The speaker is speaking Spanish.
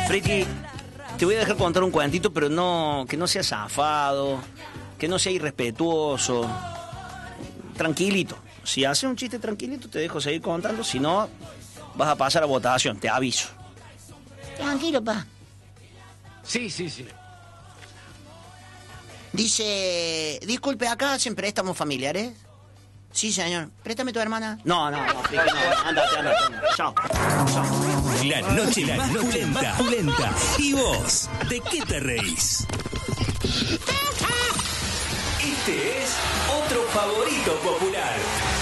Friki, te voy a dejar contar un cuentito, pero no que no sea zafado, que no sea irrespetuoso. Tranquilito. Si haces un chiste tranquilito, te dejo seguir contando. Si no, vas a pasar a votación, te aviso. Tranquilo, pa. Sí. Dice, disculpe, ¿acá hacen préstamos familiares? Sí, señor. Préstame tu hermana. No, Friki, no. Ándate. Chao. La noche más pulenta. ¿Y vos? ¿De qué te reís? Este es otro favorito popular.